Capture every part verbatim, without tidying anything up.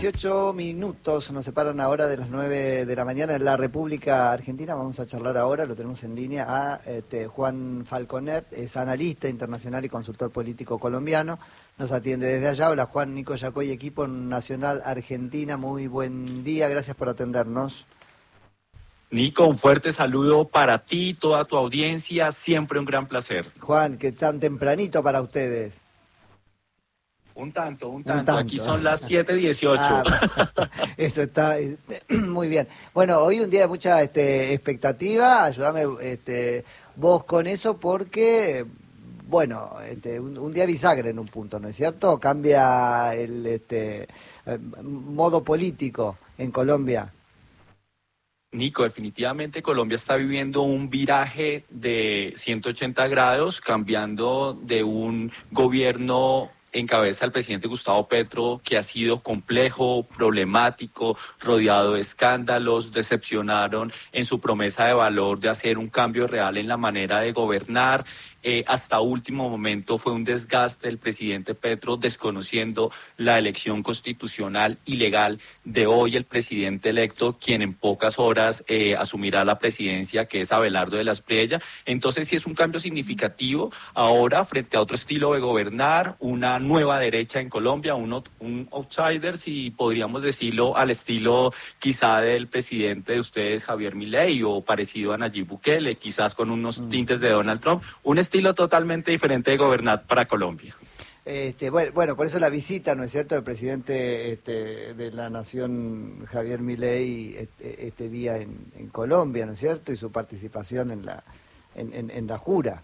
dieciocho minutos nos separan ahora de las nueve de la mañana en la República Argentina. Vamos a charlar ahora, lo tenemos en línea, a este, Juan Falconer, es analista internacional y consultor político colombiano. Nos atiende desde allá. Hola Juan, Nico Yacoy, equipo nacional Argentina. Muy buen día, gracias por atendernos. Nico, un fuerte saludo para ti, toda tu audiencia, siempre un gran placer. Juan, que tan tempranito para ustedes. Un tanto, un tanto, un tanto. Aquí son las siete dieciocho. Ah, eso está este, muy bien. Bueno, hoy un día de mucha este, expectativa, ayúdame este, vos con eso porque, bueno, este, un, un día bisagra en un punto, ¿no es cierto? Cambia el este, modo político en Colombia. Nico, definitivamente Colombia está viviendo un viraje de ciento ochenta grados, cambiando de un gobierno en cabeza del presidente Gustavo Petro, que ha sido complejo, problemático, rodeado de escándalos, decepcionaron en su promesa de valor de hacer un cambio real en la manera de gobernar. Eh, hasta último momento fue un desgaste del presidente Petro, desconociendo la elección constitucional y legal de hoy el presidente electo, quien en pocas horas eh, asumirá la presidencia, que es Abelardo de la Espriella. Entonces sí es un cambio significativo ahora frente a otro estilo de gobernar, una nueva derecha en Colombia, un, un outsider, si podríamos decirlo, al estilo quizá del presidente de ustedes, Javier Milei, o parecido a Nayib Bukele, quizás con unos tintes de Donald Trump, un estilo totalmente diferente de gobernar para Colombia. Este, bueno, bueno, por eso la visita, ¿no es cierto?, del presidente este, de la Nación, Javier Milei, este, este día en, en Colombia, ¿no es cierto?, y su participación en la, en, en, en la jura.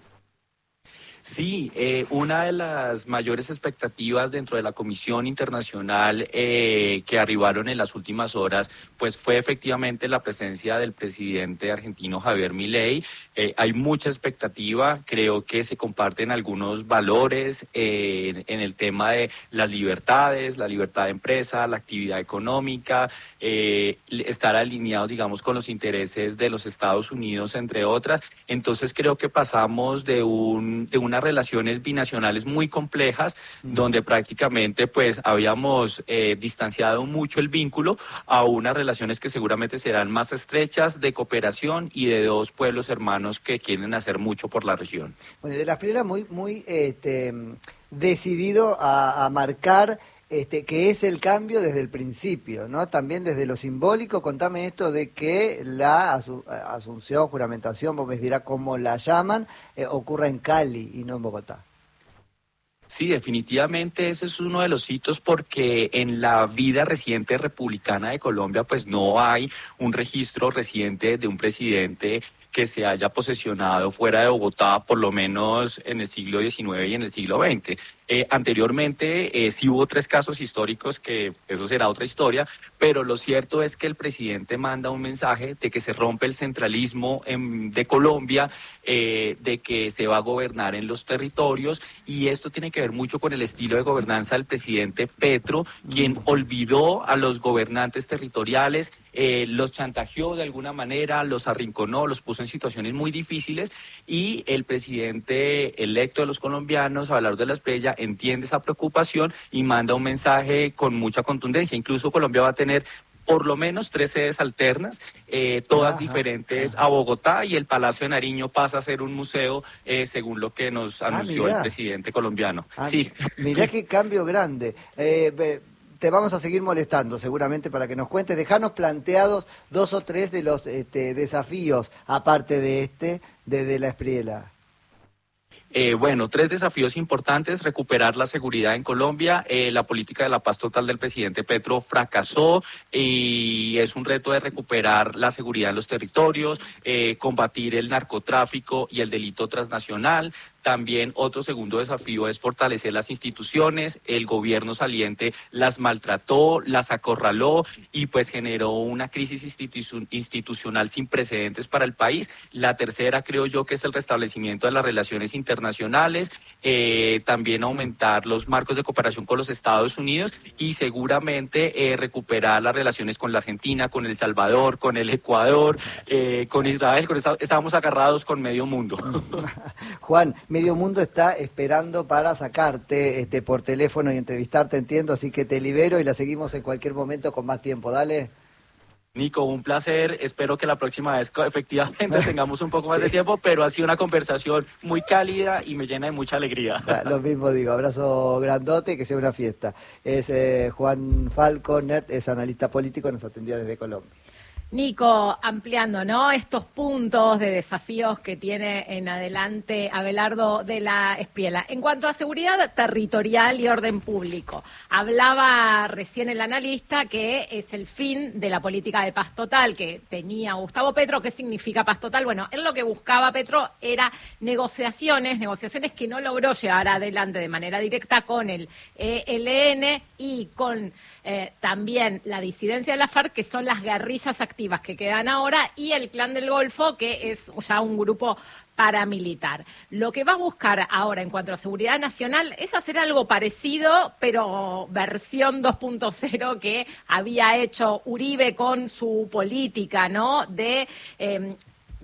Sí, eh, una de las mayores expectativas dentro de la Comisión Internacional eh, que arribaron en las últimas horas, pues fue efectivamente la presencia del presidente argentino Javier Milei. Eh, hay mucha expectativa, creo que se comparten algunos valores eh, en, en el tema de las libertades, la libertad de empresa, la actividad económica, eh, estar alineados, digamos, con los intereses de los Estados Unidos, entre otras. Entonces creo que pasamos de un de una relaciones binacionales muy complejas, mm. donde prácticamente pues habíamos eh, distanciado mucho el vínculo, a unas relaciones que seguramente serán más estrechas, de cooperación y de dos pueblos hermanos que quieren hacer mucho por la región. Bueno, de la Espriella muy, muy este, decidido a, a marcar este, que es el cambio desde el principio, ¿no? También desde lo simbólico. Contame esto de que la asu asunción, juramentación, vos me dirás cómo la llaman, eh, ocurra en Cali y no en Bogotá. Sí, definitivamente ese es uno de los hitos, porque en la vida reciente republicana de Colombia pues no hay un registro reciente de un presidente que se haya posesionado fuera de Bogotá, por lo menos en el siglo diecinueve y en el siglo veinte. Eh, anteriormente eh, sí hubo tres casos históricos, que eso será otra historia, pero lo cierto es que el presidente manda un mensaje de que se rompe el centralismo en, de Colombia, eh, de que se va a gobernar en los territorios, y esto tiene que ver mucho con el estilo de gobernanza del presidente Petro, quien olvidó a los gobernantes territoriales, eh, los chantajeó de alguna manera, los arrinconó, los puso en situaciones muy difíciles, y el presidente electo de los colombianos, Abelardo de la Espriella, entiende esa preocupación y manda un mensaje con mucha contundencia. Incluso Colombia va a tener por lo menos tres sedes alternas, eh, todas ajá, diferentes ajá. a Bogotá, y el Palacio de Nariño pasa a ser un museo, eh, según lo que nos anunció ah, el presidente colombiano. Ah, sí. Mirá qué cambio grande. Eh, te vamos a seguir molestando seguramente para que nos cuentes. Dejanos planteados dos o tres de los este, desafíos, aparte de este, de, de la Espriella. Eh, bueno, tres desafíos importantes: recuperar la seguridad en Colombia. Eh, la política de la paz total del presidente Petro fracasó, y es un reto de recuperar la seguridad en los territorios, eh, combatir el narcotráfico y el delito transnacional. También otro segundo desafío es fortalecer las instituciones. El gobierno saliente las maltrató, las acorraló y pues generó una crisis institu- institucional sin precedentes para el país. La tercera, creo yo, que es el restablecimiento de las relaciones internacionales, eh, también aumentar los marcos de cooperación con los Estados Unidos y seguramente eh, recuperar las relaciones con la Argentina, con El Salvador, con el Ecuador, eh, con Israel. Con esta, estábamos agarrados con medio mundo. Juan, medio mundo está esperando para sacarte este, por teléfono y entrevistarte, entiendo, así que te libero y la seguimos en cualquier momento con más tiempo. Dale. Nico, un placer. Espero que la próxima vez efectivamente tengamos un poco más sí. de tiempo, pero ha sido una conversación muy cálida y me llena de mucha alegría. Lo mismo digo, abrazo grandote y que sea una fiesta. Es eh, Juan Falconer, es analista político, nos atendía desde Colombia. Nico, ampliando, ¿no?, estos puntos de desafíos que tiene en adelante Abelardo de la Espriella. En cuanto a seguridad territorial y orden público, hablaba recién el analista que es el fin de la política de paz total que tenía Gustavo Petro. ¿Qué significa paz total? Bueno, él lo que buscaba Petro era negociaciones, negociaciones que no logró llevar adelante de manera directa con el E L N y con eh, también la disidencia de la FARC, que son las guerrillas activas que quedan ahora, y el Clan del Golfo, que es ya un grupo paramilitar. Lo que va a buscar ahora en cuanto a seguridad nacional es hacer algo parecido, pero versión dos punto cero, que había hecho Uribe con su política, ¿no?, de... Eh,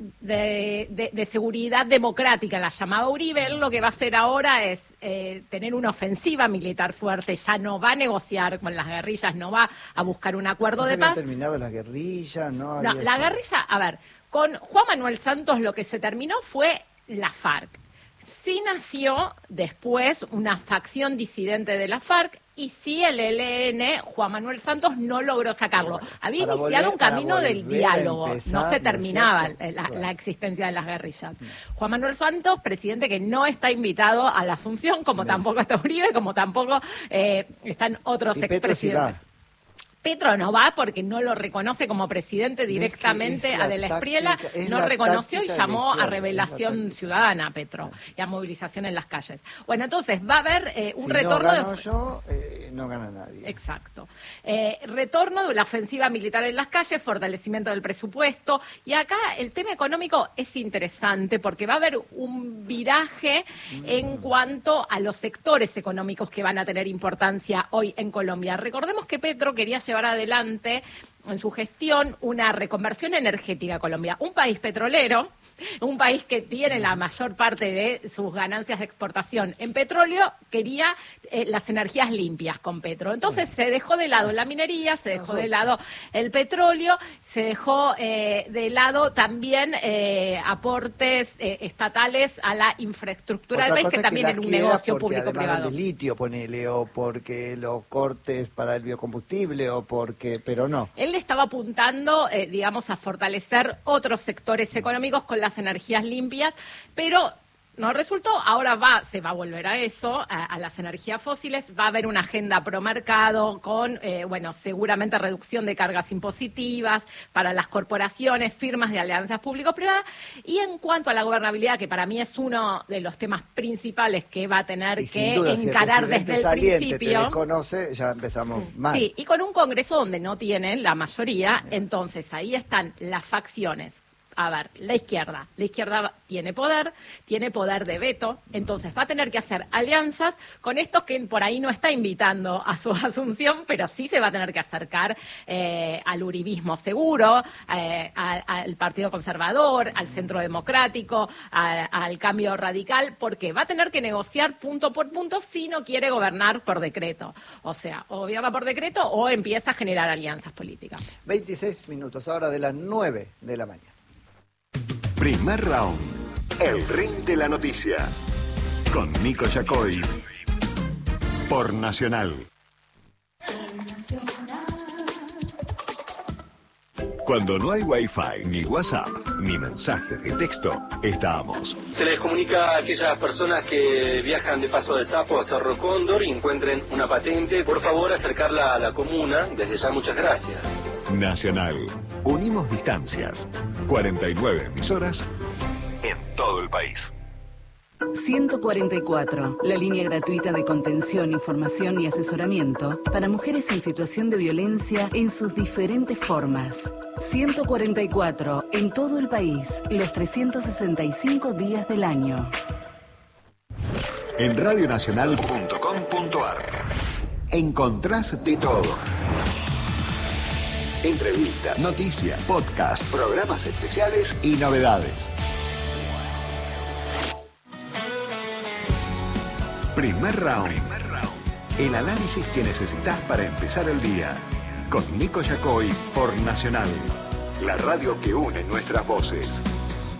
De, de, de seguridad democrática, la llamaba Uribe. Él lo que va a hacer ahora es eh, tener una ofensiva militar fuerte, ya no va a negociar con las guerrillas, no va a buscar un acuerdo ¿No de se paz. habían terminado las guerrillas? No, no la guerrilla, a ver, con Juan Manuel Santos lo que se terminó fue la FARC. Sí nació después una facción disidente de la FARC, y sí el E L N, Juan Manuel Santos, no logró sacarlo. Había para iniciado volver, un camino del diálogo, empezar, no se terminaba ¿no la, claro. la existencia de las guerrillas. Sí. Juan Manuel Santos, presidente que no está invitado a la Asunción, como sí. tampoco está Uribe, como tampoco eh, están otros y expresidentes. Petro no va porque no lo reconoce como presidente directamente es a De la Espriella, no reconoció y llamó a revelación ciudadana, Petro, y a movilización en las calles. Bueno, entonces va a haber eh, un si retorno... no gano de... yo, eh, no gana nadie. Exacto. Eh, retorno de la ofensiva militar en las calles, fortalecimiento del presupuesto, y acá el tema económico es interesante porque va a haber un viraje mm. en cuanto a los sectores económicos que van a tener importancia hoy en Colombia. Recordemos que Petro quería llevar adelante en su gestión una reconversión energética a Colombia, un país petrolero, un país que tiene la mayor parte de sus ganancias de exportación en petróleo, quería eh, las energías limpias con Petro. Entonces se dejó de lado la minería, se dejó de lado el petróleo, se dejó eh, de lado también eh, aportes eh, estatales a la infraestructura del país, que también era un negocio público-privado. El litio, ponele, o porque los cortes para el biocombustible, o porque, pero no. Él estaba apuntando, eh, digamos, a fortalecer otros sectores económicos con las energías limpias, pero no resultó. Ahora va, se va a volver a eso, a, a las energías fósiles. Va a haber una agenda pro mercado con, eh, bueno, seguramente reducción de cargas impositivas para las corporaciones, firmas de alianzas público-privadas. Y en cuanto a la gobernabilidad, que para mí es uno de los temas principales que va a tener y que duda, encarar si el desde el principio. Te desconoce, ya empezamos mal. Sí, y con un Congreso donde no tienen la mayoría, Bien. entonces ahí están las facciones. A ver, la izquierda, la izquierda tiene poder, tiene poder de veto, entonces va a tener que hacer alianzas con estos que por ahí no está invitando a su asunción, pero sí se va a tener que acercar eh, al uribismo seguro, eh, a, al Partido Conservador, al Centro Democrático, a, al Cambio Radical, porque va a tener que negociar punto por punto si no quiere gobernar por decreto. O sea, o gobierna por decreto o empieza a generar alianzas políticas. veintiséis minutos, ahora de las nueve de la mañana. Primer round. El ring de la noticia. Con Nico Yacoy. Por Nacional. Cuando no hay Wi-Fi, ni WhatsApp, ni mensaje de texto, estamos. Se les comunica a aquellas personas que viajan de Paso del Sapo a Cerro Cóndor y encuentren una patente, por favor acercarla a la comuna. Desde ya, muchas gracias. Nacional. Unimos distancias. cuarenta y nueve emisoras en todo el país. ciento cuarenta y cuatro, la línea gratuita de contención, información y asesoramiento para mujeres en situación de violencia en sus diferentes formas. ciento cuarenta y cuatro, en todo el país, los trescientos sesenta y cinco días del año. En radio nacional punto com punto ar encontrás de todo. Entrevistas, noticias, podcasts, programas especiales y novedades. Primer round. Primer round. El análisis que necesitas para empezar el día. Con Nico Yacoy por Nacional. La radio que une nuestras voces.